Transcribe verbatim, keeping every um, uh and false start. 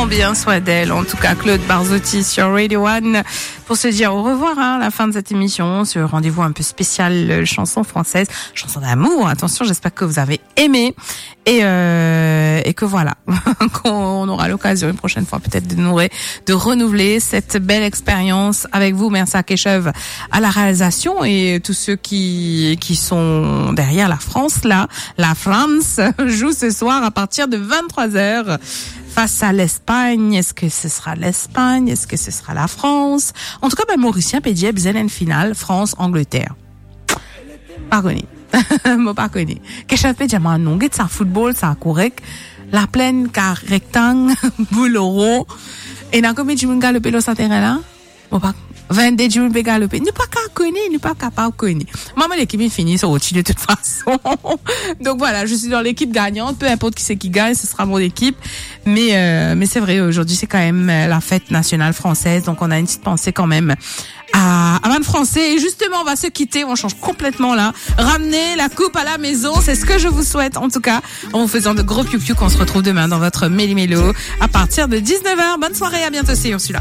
bien soit d'elle. En tout cas, Claude Barzotti sur Radio One pour se dire au revoir hein, à la fin de cette émission. Ce rendez-vous un peu spécial euh, chanson française, chanson d'amour. Attention, j'espère que vous avez aimé et euh, et que voilà, qu'on aura l'occasion une prochaine fois peut-être de nous de renouveler cette belle expérience avec vous. Merci à Keshev à la réalisation et tous ceux qui qui sont derrière la France là. La France joue ce soir à partir de vingt-trois heures. Face à l'Espagne, est-ce que ce sera l'Espagne? Est-ce que ce sera la France? En tout cas, ben, Mauricien Pédier, Bzelen finale, France-Angleterre. Pas connu. Moi, pas connu. Qu'est-ce que je fais? J'ai un nom, ça football, ça correct. La plaine, car rectangle, boule euro. Et dans combien de monde galopé le terrain là? Bon, pas vingt-deux jours de galopé. N'est pas qu'à connaître, n'est pas capable de connaître. Maman, l'équipe est finie, c'est au-dessus de toute façon. Donc voilà, je suis dans l'équipe gagnante. Peu importe qui c'est qui gagne, ce sera mon équipe. Mais, euh, mais c'est vrai, aujourd'hui, c'est quand même la fête nationale française. Donc on a une petite pensée quand même à, à man français. Et justement, on va se quitter. On change complètement là. Ramener la coupe à la maison. C'est ce que je vous souhaite, en tout cas. En vous faisant de gros piou-piou qu'on se retrouve demain dans votre Méli-Mélo à partir de dix-neuf heures. Bonne soirée, à bientôt, c'est Ursula.